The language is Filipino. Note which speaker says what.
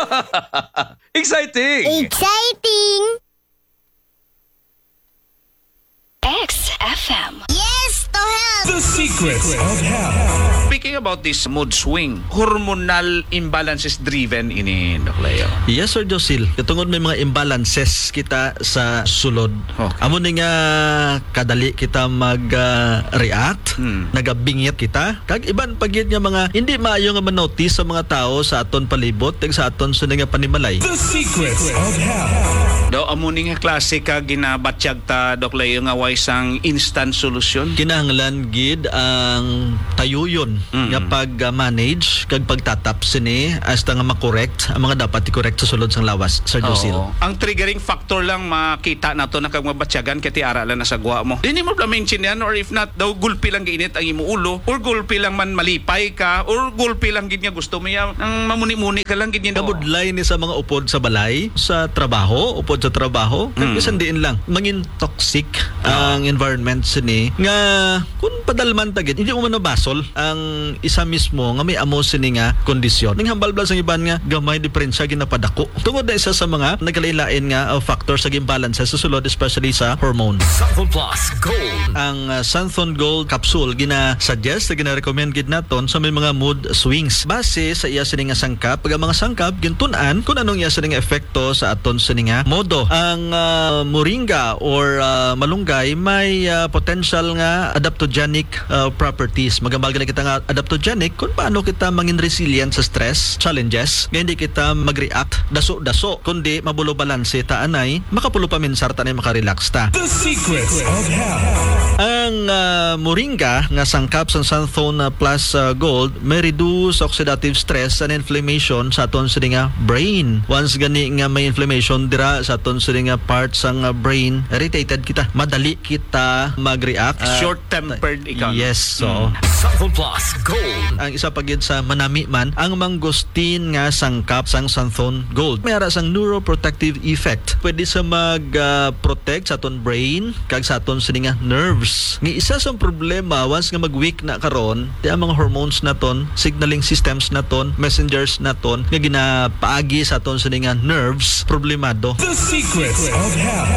Speaker 1: Exciting!
Speaker 2: Exciting!
Speaker 3: XFM.
Speaker 2: Yes, to help!
Speaker 4: The secrets of health.
Speaker 1: Speaking about this mood swing, hormonal imbalances driven ini, Doc Leo.
Speaker 5: Yes, Sir Josil. Katungod may mga imbalances kita sa sulod.
Speaker 1: Okay.
Speaker 5: Amo ni nga kadali kita mag-react, nagabingit kita. Kag iban pagyud nga mga hindi maayo nga manotice sa mga tao sa aton palibot, tag sa aton sa nga panimalay.
Speaker 4: The secrets of health.
Speaker 1: Daw amo ni nga klase ka ginabatyag ta, Doc Leo, nga way sang instant solution.
Speaker 5: Kinahanglan gid ang tayuyon nga pag-manage kag pagtatap sini hasta nga makorekt ang mga dapat i-correct sa sulod sang lawas, Sir Josil.
Speaker 1: Oo. Ang triggering factor lang makita nato na kag mabatyagan kati ara lang nasa gwa mo. Dili mo mention yan, or if not daw gulpi lang giinit ang imo ulo, or gulpi lang man malipay ka, or gulpi lang gid nga gusto mo ya nang mamuni-muni ka lang gid niya.
Speaker 5: Kabudlay ni sa mga upod sa balay, sa trabaho, upod sa trabaho, kag bisan diin lang mangin toxic ang environment sini nga kun padalman ta gid hindi mo man basol ang isa mismo nga may amo sini nga kondisyon. Ning hambal blas ang iban nga gamay diferensya ginapadako. Tungod na isa sa mga nagkalain-lain nga factors sa imbalance sa sulod, especially sa hormone.
Speaker 4: Santhon Plus Gold.
Speaker 5: Ang Santhon Gold capsule gina-suggest, gina-recommend gid naton sa may mga mood swings base sa iya sini nga sangkap. Pag ang mga sangkap gintun-an kung anong iya sini nga epekto sa aton sini nga modo. Ang moringa or malunggay may potential nga adaptogenic properties. Magambal na kita nga adaptogenic kung paano kita mangin resilient sa stress, challenges, nga hindi kita mag-react daso-daso, kundi mabulo balanse ta anay, makapulo pa minsar ta anay makarelax ta.
Speaker 4: The secrets of health.
Speaker 5: Ang moringa nga sangkap sa Santhon Plus Gold may reduce oxidative stress and inflammation sa aton sini nga brain. Once gani nga may inflammation dira sa aton sini nga parts sang brain, irritated kita, madali kita mag-react.
Speaker 1: Short-tempered ikaw.
Speaker 5: Yes, so
Speaker 4: Santhon Plus Gold.
Speaker 5: ang isa pagid sa manami man ang mangosteen nga sangkap sang Santhon Gold. May ara sang neuroprotective effect. Pwede sa mag-protect sa aton brain kag sa aton sini nga nerves. Nga isa sa problema once nga mag-weak na karon, di ang mga hormones naton, signaling systems naton, messengers naton nga ginapaagi sa aton sini nga nerves problemado.
Speaker 4: The secrets of health.